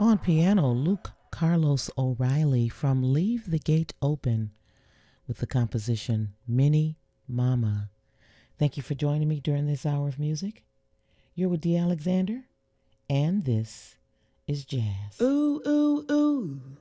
On piano, Luke Carlos O'Reilly from Leave the Gate Open with the composition Mini Mama. Thank you for joining me during this hour of music. You're with Dee Alexander, and this is Jazz. Ooh, ooh, ooh.